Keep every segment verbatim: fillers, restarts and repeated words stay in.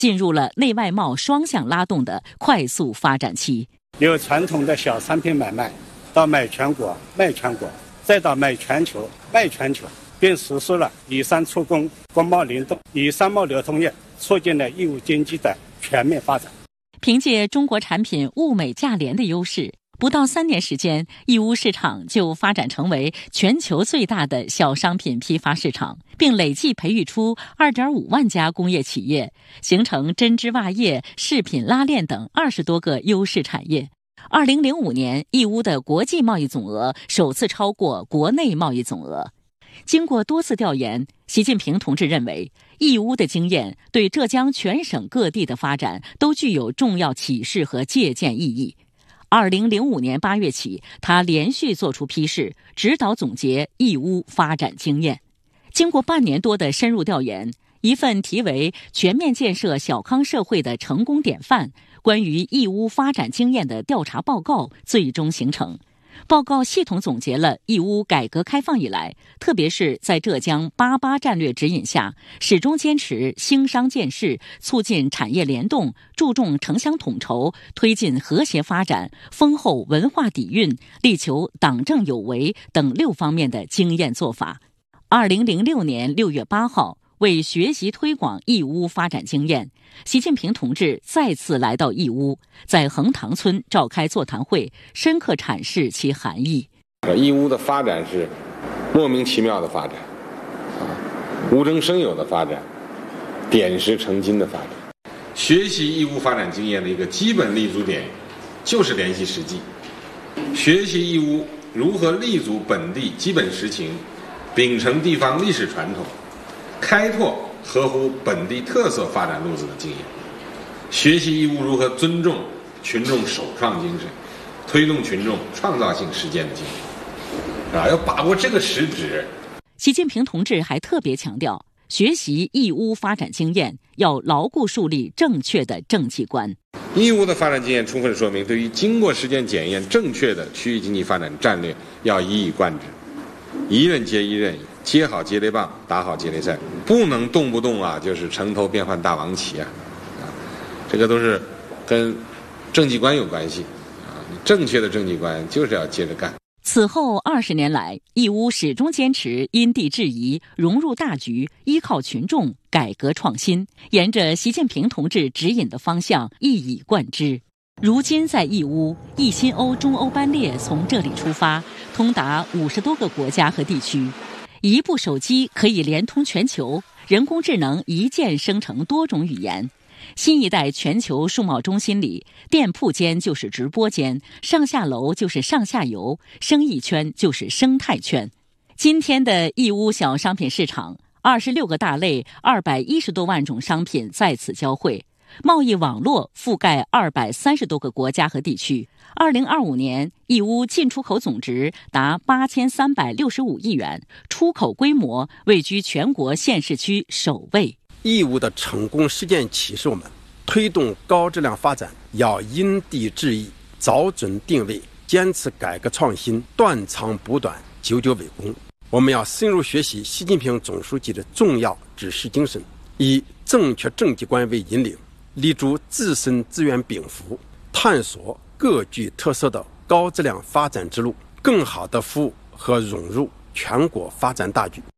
进入了内外贸双向拉动的快速发展期。 由传统的小商品买卖，到买全国、卖全国，再到买全球、卖全球，并实施了以商促工、国贸联动、以商贸流通业，促进了义乌经济的全面发展。 凭借中国产品物美价廉的优势，不到三年时间，义乌市场就发展成为全球最大的小商品批发市场，并累计培育出 二点五万家工业企业，形成针织袜业、饰品拉链等二十多个优势产业。二零零五年，义乌的国际贸易总额首次超过国内贸易总额。经过多次调研，习近平同志认为，义乌的经验对浙江全省各地的发展都具有重要启示和借鉴意义。二零零五年八月起，他连续作出批示，指导总结义乌发展经验。经过半年多的深入调研，一份题为《全面建设小康社会的成功典范》关于义乌发展经验的调查报告最终形成。报告系统总结了义乌改革开放以来，特别是在浙江八八战略指引下，始终坚持兴商建市，促进产业联动，注重城乡统筹，推进和谐发展，丰厚文化底蕴，力求党政有为等六方面的经验做法。二零零六年六月八号，为学习推广义乌发展经验，习近平同志再次来到义乌，在横塘村召开座谈会，深刻阐释其含义。 义乌的发展是莫名其妙的发展，无中生有的发展，点石成金的发展。学习义乌发展经验的一个基本立足点就是联系实际，学习义乌如何立足本地基本实情，秉承地方历史传统，开拓合乎本地特色发展路子的经验，学习义乌如何尊重群众首创精神，推动群众创造性实践的精神，啊，要把握这个实质。 习近平同志还特别强调，学习义乌发展经验要牢固树立正确的政绩观。 义乌的发展经验充分说明，对于经过实践检验正确的区域经济发展战略要一以贯之，一任接一任，接好接力棒，打好接力赛，不能动不动啊就是城头变换大王旗啊，啊，这个都是跟政绩观有关系啊。正确的政绩观就是要接着干。 此后二十年来，义乌始终坚持因地制宜、融入大局、依靠群众、改革创新，沿着习近平同志指引的方向一以贯之。如今在义乌，义新欧中欧班列从这里出发，通达五十多个国家和地区。一部手机可以连通全球，人工智能一键生成多种语言。新一代全球数贸中心里，店铺间就是直播间，上下楼就是上下游，生意圈就是生态圈。今天的义乌小商品市场，二十六个大类，二百一十多万种商品在此交汇。贸易网络覆盖二百三十多个国家和地区。二零二五年，义乌进出口总值达八千三百六十五亿元，出口规模位居全国县市区首位。 义乌的成功实践启示我们，推动高质量发展要因地制宜，找准定位，坚持改革创新，断长补短，久久为功。我们要深入学习习近平总书记的重要指示精神，以正确政绩观为引领，立足自身资源禀赋，探索各具特色的高质量发展之路，更好地服务和融入全国发展大局。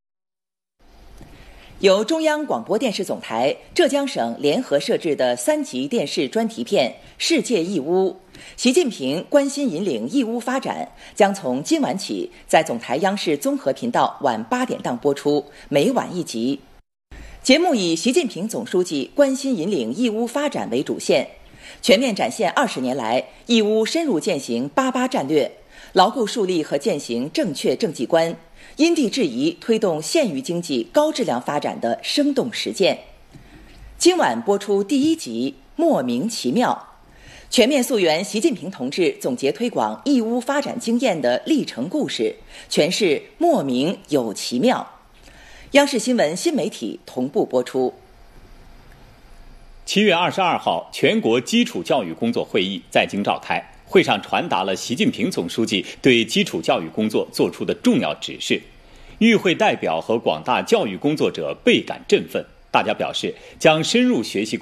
由中央广播电视总台、浙江省联合摄制的三级电视专题片《世界义乌》，习近平关心引领义乌发展，将从今晚起在总台央视综合频道晚八点档播出，每晚一集。节目以习近平总书记关心引领义乌发展为主线，全面展现二十年来义乌深入践行八八战略，牢固树立和践行正确政绩观，因地制宜推动县域经济高质量发展的生动实践。今晚播出第一集《莫名其妙》，全面溯源习近平同志总结推广义乌发展经验的历程故事，诠释莫名有其妙。央视新闻新媒体同步播出。 七月二十二号，全国基础教育工作会议在京召开，会上传达了习近平总书记对基础教育工作作出的重要指示。与会代表和广大教育工作者倍感振奋， 大家表示将深入学习